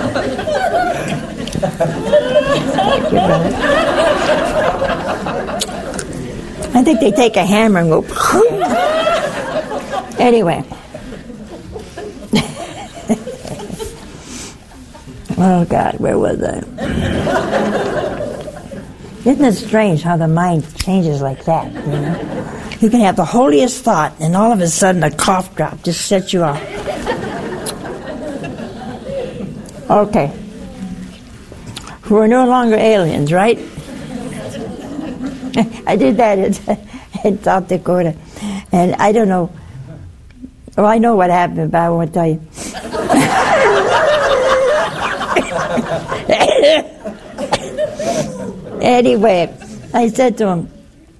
I think they take a hammer and go. Anyway. Oh, God, where was I? Isn't it strange how the mind changes like that, you know? You can have the holiest thought, and all of a sudden a cough drop just sets you off. Okay. We're no longer aliens, right? I did that in South Dakota, and I don't know. Well, I know what happened, but I won't tell you. Anyway, I said to him,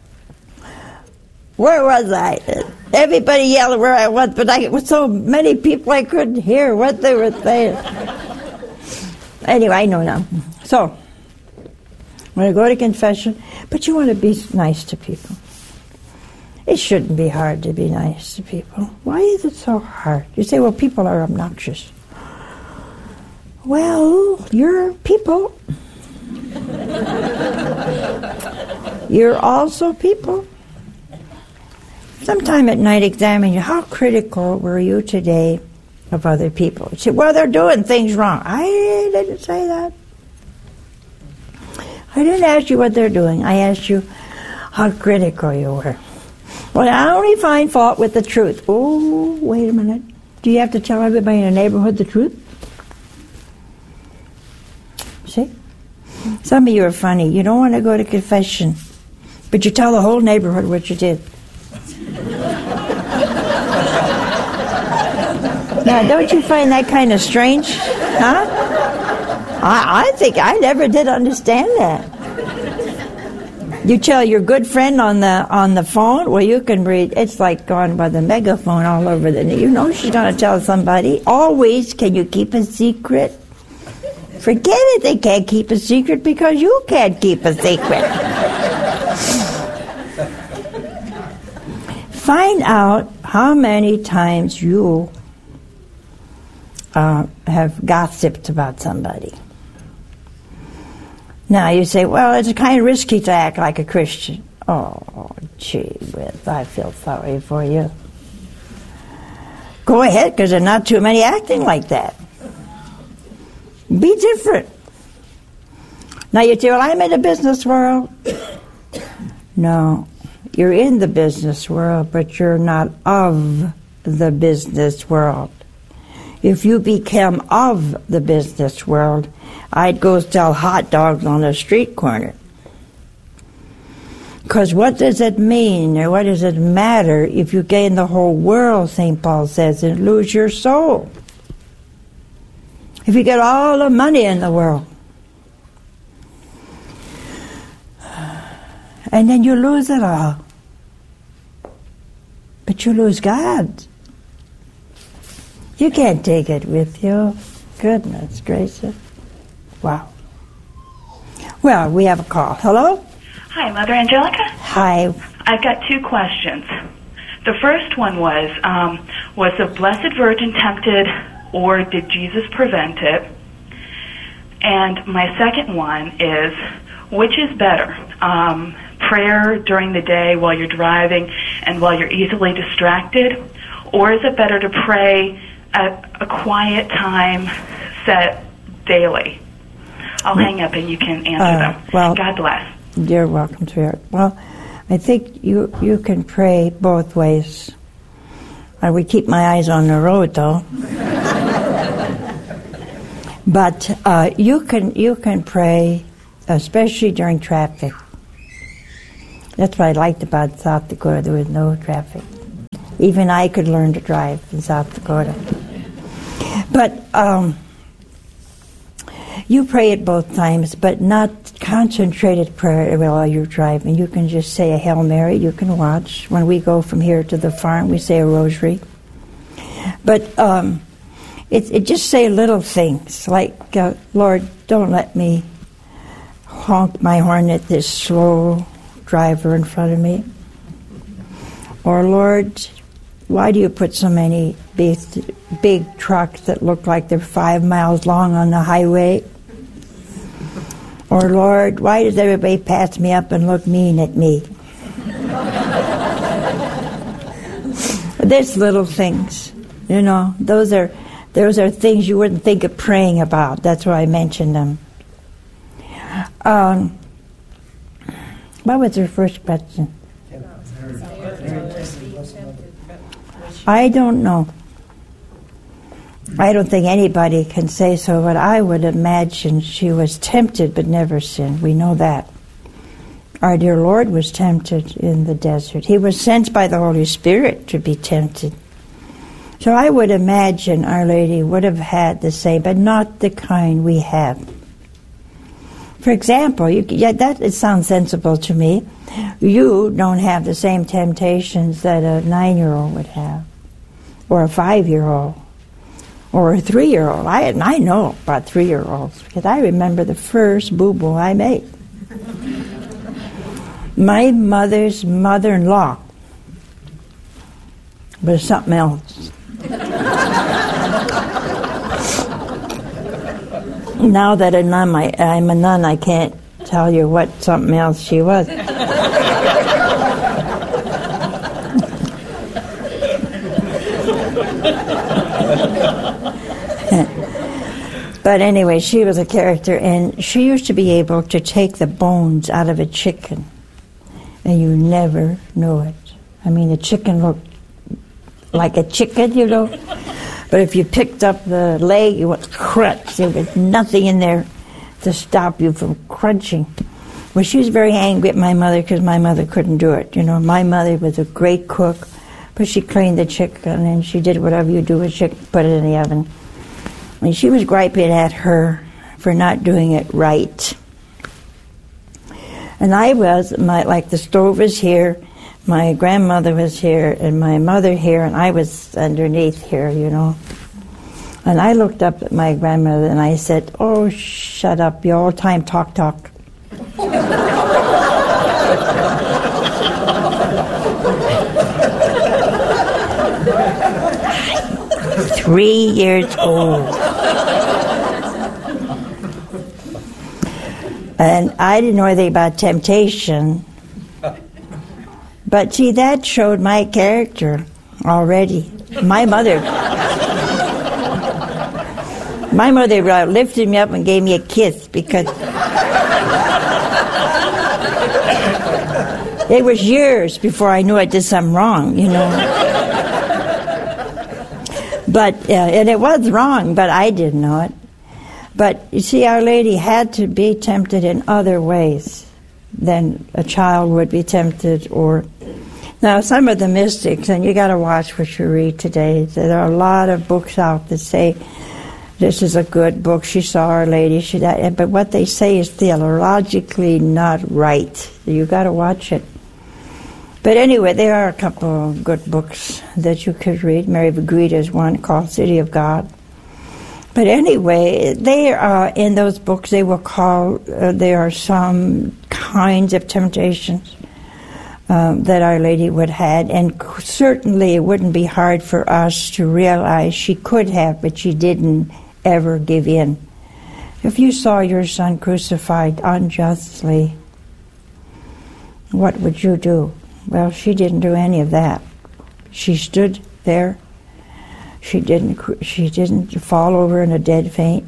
where was I? Everybody yelled where I was, but I was so many people I couldn't hear what they were saying. Anyway, I know now. So, I'm going to go to confession, but you want to be nice to people. It shouldn't be hard to be nice to people. Why is it so hard? You say, well, people are obnoxious. Well, you're people. You're also people. Sometime at night examine you. How critical were you today of other people? You say, well, they're doing things wrong. I didn't say that. I didn't ask you what they're doing. I asked you how critical you were. Well, I only find fault with the truth. Oh, wait a minute. Do you have to tell everybody in the neighborhood the truth? See? Some of you are funny. You don't want to go to confession, but you tell the whole neighborhood what you did. Now, don't you find that kind of strange? Huh? I think I never did understand that. You tell your good friend on the phone, well, you can read. It's like going by the megaphone all over the. You know she's going to tell somebody. Always, can you keep a secret? Forget it. They can't keep a secret because you can't keep a secret. Find out how many times you have gossiped about somebody. Now you say, well, it's kind of risky to act like a Christian. Oh, gee whiz, I feel sorry for you. Go ahead, because there are not too many acting like that. Be different. Now you say, well, I'm in the business world. No, you're in the business world, but you're not of the business world. If you became of the business world, I'd go sell hot dogs on the street corner. Because what does it mean, or what does it matter if you gain the whole world, St. Paul says, and lose your soul? If you get all the money in the world, and then you lose it all, but you lose God. You can't take it with you. Goodness gracious. Wow. Well, we have a call. Hello? Hi, Mother Angelica. Hi. I've got two questions. The first one was the Blessed Virgin tempted, or did Jesus prevent it? And my second one is, which is better? Prayer during the day while you're driving and while you're easily distracted? Or is it better to pray at a quiet time set daily? I'll hang up and you can answer them. Well, God bless. You're welcome, sweetheart. Well, I think you can pray both ways. I would keep my eyes on the road, though. But you can pray, especially during traffic. That's what I liked about South Dakota. There was no traffic. Even I could learn to drive in South Dakota. But you pray at both times, but not concentrated prayer while you're driving. You can just say a Hail Mary. You can watch. When we go from here to the farm, we say a rosary. But it just say little things like, Lord, don't let me honk my horn at this slow driver in front of me. Or, Lord, why do you put so many big trucks that look like they're 5 miles long on the highway? Or, Lord, why does everybody pass me up and look mean at me? There's little things, those are things you wouldn't think of praying about. That's why I mentioned them. What was your first question? I don't know. I don't think anybody can say so, but I would imagine she was tempted but never sinned. We know that. Our dear Lord was tempted in the desert. He was sent by the Holy Spirit to be tempted. So I would imagine Our Lady would have had the same, but not the kind we have. For example, it sounds sensible to me. You don't have the same temptations that a 9-year-old would have, or a 5-year-old, or a 3-year-old. I know about 3-year-olds, because I remember the first boo-boo I made. My mother's mother-in-law was something else. Now that I'm a nun, I can't tell you what something else she was. But anyway, she was a character, and she used to be able to take the bones out of a chicken, and you never know it. I mean, the chicken looked like a chicken, but if you picked up the leg, it was crunch. There was nothing in there to stop you from crunching. Well, she was very angry at my mother because my mother couldn't do it. My mother was a great cook, but she cleaned the chicken and she did whatever you do with chicken, put it in the oven. And she was griping at her for not doing it right. And I was, like the stove was here, my grandmother was here, and my mother here, and I was underneath here, And I looked up at my grandmother and I said, "Oh, shut up, you all time talk. 3 years old. And I didn't know anything about temptation. But see, that showed my character already. My mother lifted me up and gave me a kiss because it was years before I knew I did something wrong, But, and it was wrong, but I didn't know it. But, you see, Our Lady had to be tempted in other ways than a child would be tempted. Now, some of the mystics, and you got to watch what you read today, there are a lot of books out that say, this is a good book, she saw Our Lady, but what they say is theologically not right. You got to watch it. But anyway, there are a couple of good books that you could read. Mary of Agreda is one called City of God. But anyway, they are in those books. They will call. There are some kinds of temptations that Our Lady would have, and certainly it wouldn't be hard for us to realize she could have, but she didn't ever give in. If you saw your son crucified unjustly, what would you do? Well, she didn't do any of that. She stood there. She didn't fall over in a dead faint.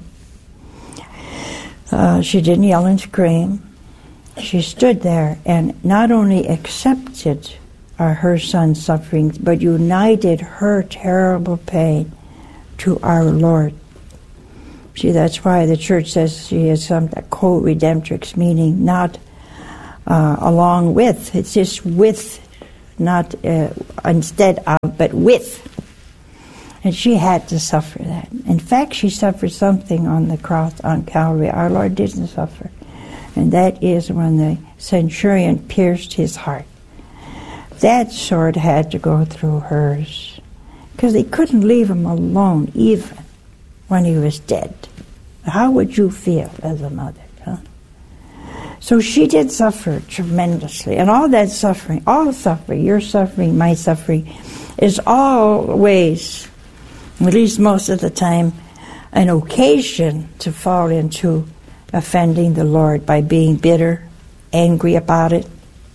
She didn't yell and scream. She stood there and not only accepted her son's sufferings, but united her terrible pain to our Lord. See, that's why the Church says she is some co-redemptrix, meaning not along with. It's just with, not instead of, but with. And she had to suffer that. In fact, she suffered something on the cross on Calvary. Our Lord didn't suffer. And that is when the centurion pierced his heart. That sword had to go through hers. Because they couldn't leave him alone even when he was dead. How would you feel as a mother? So she did suffer tremendously. And all that suffering, all suffering, your suffering, my suffering, is always, at least most of the time, an occasion to fall into offending the Lord by being bitter, angry about it,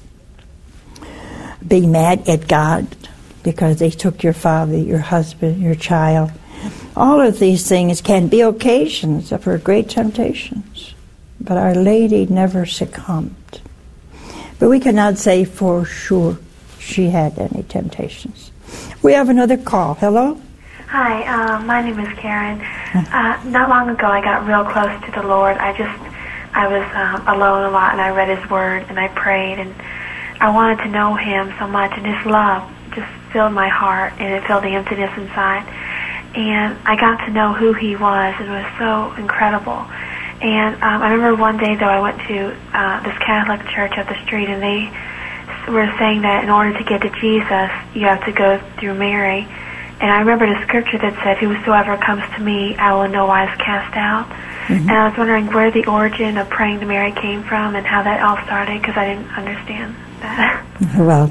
being mad at God because they took your father, your husband, your child. All of these things can be occasions for great temptations. But Our Lady never succumbed. But we cannot say for sure she had any temptations. We have another call. Hello? Hi, my name is Karen. Not long ago I got real close to the Lord. I was alone a lot, and I read His Word, and I prayed, and I wanted to know Him so much, and His love just filled my heart, and it filled the emptiness inside. And I got to know who He was, and it was so incredible. And I remember one day, though, I went to this Catholic church up the street, and they were saying that in order to get to Jesus, you have to go through Mary. And I remember the scripture that said, "Whosoever comes to me, I will in no wise cast out." Mm-hmm. And I was wondering where the origin of praying to Mary came from and how that all started, because I didn't understand that. Well,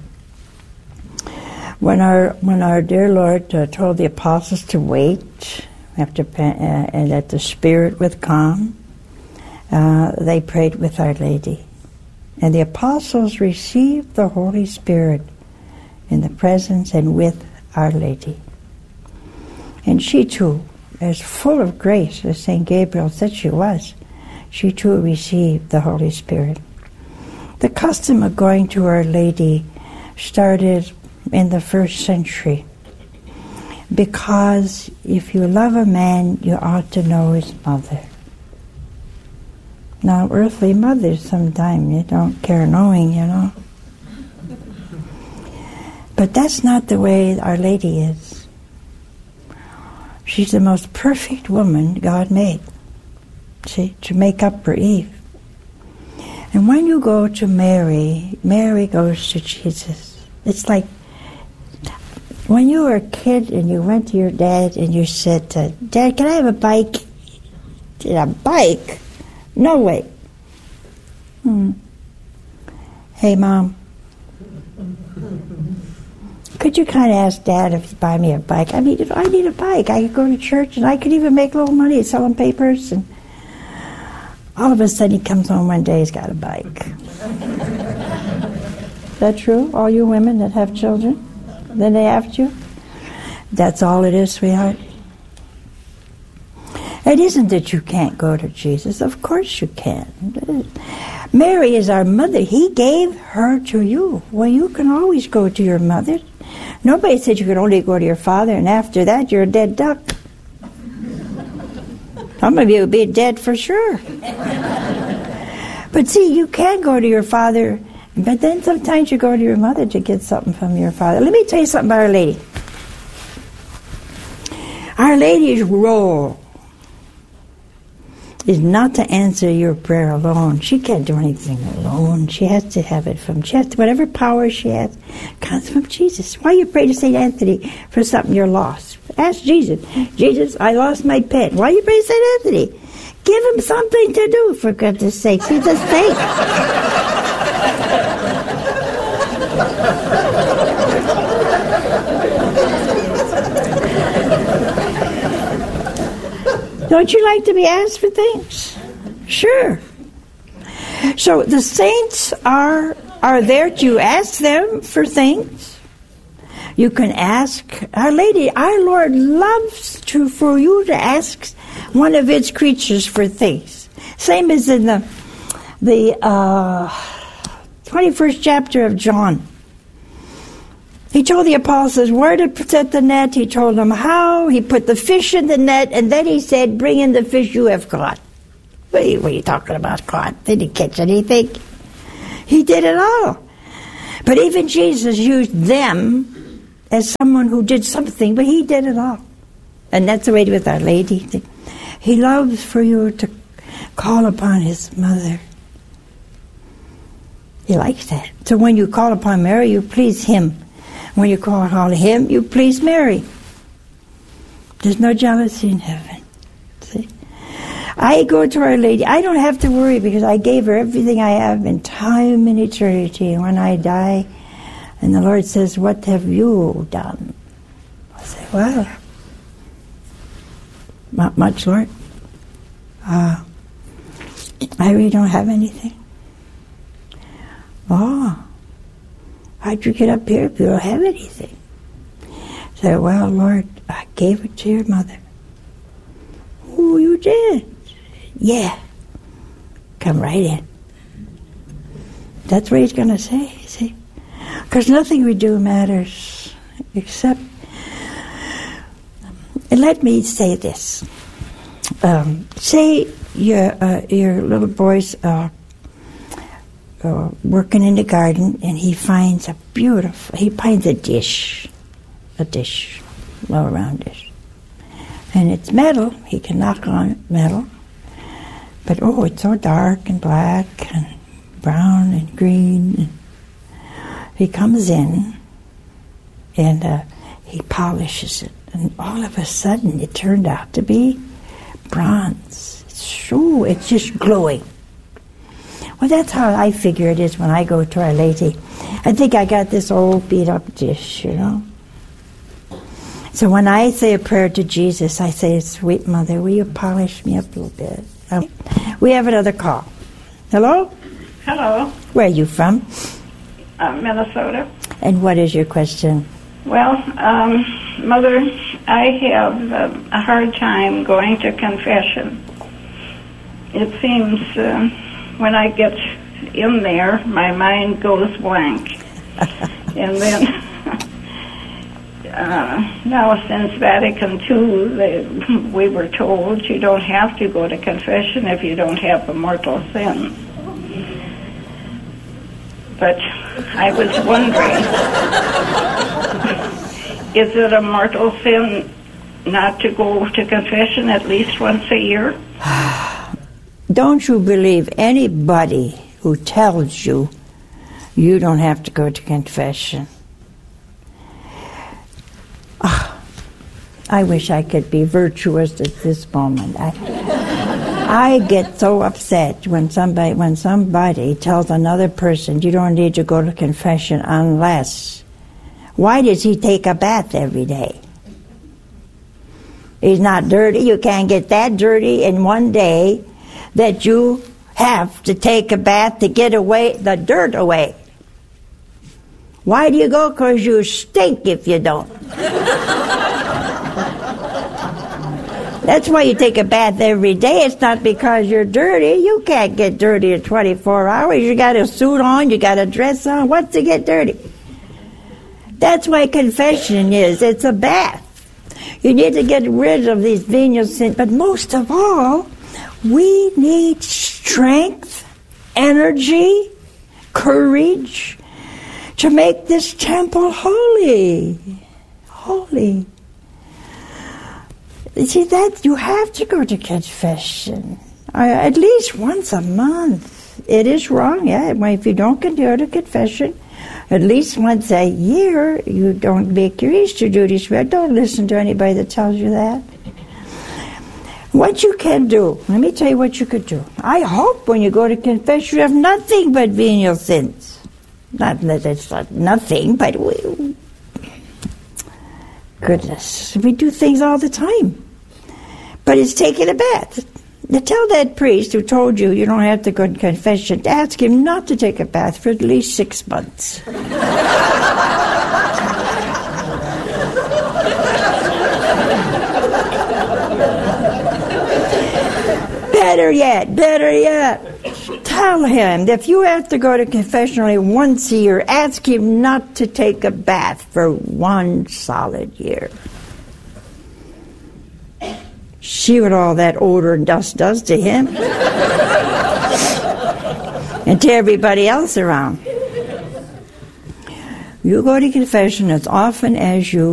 when our dear Lord told the apostles to wait and that the Spirit would come, they prayed with Our Lady. And the apostles received the Holy Spirit in the presence and with Our Lady. And she too, as full of grace as St. Gabriel said she was, she too received the Holy Spirit. The custom of going to Our Lady started in the 1st century, because if you love a man, you ought to know his mother. Now, earthly mothers sometimes you don't care knowing, you know. But that's not the way Our Lady is. She's the most perfect woman God made, see, to make up for Eve. And when you go to Mary, Mary goes to Jesus. It's like when you were a kid and you went to your dad and you said, "Dad, can I have a bike?" A bike? No way. Hey, Mom, could you kind of ask Dad if he'd buy me a bike? I mean, if I need a bike, I could go to church and I could even make a little money selling papers. And all of a sudden he comes home one day, he's got a bike. Is that true? All you women that have children? Then they have you? That's all it is, sweetheart. It isn't that you can't go to Jesus. Of course you can. Mary is our mother. He gave her to you. Well, you can always go to your mother. Nobody said you could only go to your father, and after that you're a dead duck. Some of you would be dead for sure. But see, you can go to your father, but then sometimes you go to your mother to get something from your father. Let me tell you something about Our Lady. Our Lady's role is not to answer your prayer alone. She can't do anything alone. She has to have it from Jesus. Whatever power she has comes from Jesus. Why you pray to St. Anthony for something you're lost? Ask Jesus. Jesus, I lost my pen. Why you pray to St. Anthony? Give him something to do, for goodness sake. He's a saint. Don't you like to be asked for things? Sure. So the saints are there to ask them for things. You can ask Our Lady. Our Lord loves for you to ask one of its creatures for things. Same as in the 21st chapter of John. He told the apostles where to set the net. He told them how. He put the fish in the net, and then he said, "Bring in the fish you have caught." What are you talking about caught? They didn't catch anything. He did it all. But even Jesus used them as someone who did something, but he did it all. And that's the way with Our Lady. He loves for you to call upon his mother. He likes that. So when you call upon Mary, you please him. When you call on him, you please Mary. There's no jealousy in heaven. See? I go to Our Lady. I don't have to worry because I gave her everything I have in time and eternity. And when I die, And the Lord says, what have you done? I say, well, not much, Lord. I really don't have anything. Oh, how'd you get up here if you don't have anything? I said, well, Lord, I gave it to your mother. Oh, you did? Yeah. Come right in. That's what he's going to say, see? Because nothing we do matters except... And let me say this. Say your little boy's working in the garden, and he finds a dish, low-round dish. And it's metal. He can knock on it, metal. But, it's so dark and black and brown and green. And he comes in, and he polishes it. And all of a sudden, it turned out to be bronze. It's just glowing. Well, that's how I figure it is when I go to Our Lady. I think I got this old beat-up dish, So when I say a prayer to Jesus, I say, sweet mother, will you polish me up a little bit? We have another call. Hello? Hello. Where are you from? Minnesota. And what is your question? Well, Mother, I have a hard time going to confession. It seems when I get in there, my mind goes blank. And then, now since Vatican II, we were told you don't have to go to confession if you don't have a mortal sin. But I was wondering, is it a mortal sin not to go to confession at least once a year? Don't you believe anybody who tells you you don't have to go to confession. I wish I could be virtuous at this moment. I get so upset when somebody tells another person you don't need to go to confession unless. Why does he take a bath every day? He's not dirty. You can't get that dirty in one day that you have to take a bath to get away the dirt away. Why do you go? Because you stink if you don't. That's why you take a bath every day. It's not because you're dirty. You can't get dirty in 24 hours. You got a suit on, you got a dress on. What's to get dirty? That's why confession is. It's a bath. You need to get rid of these venial sins. But most of all, we need strength, energy, courage to make this temple holy. Holy. You see, that you have to go to confession at least once a month. It is wrong, yeah. If you don't go to confession at least once a year, you don't make your Easter duties. Don't listen to anybody that tells you that. What you can do, let me tell you what you could do. I hope when you go to confession you have nothing but venial sins. Not that it's not nothing, but goodness, we do things all the time. But it's taking a bath. Now tell that priest who told you you don't have to go to confession to ask him not to take a bath for at least 6 months. Better yet, tell him that if you have to go to confession only once a year, ask him not to take a bath for 1 solid year. See what all that odor and dust does to him and to everybody else around. You go to confession as often as you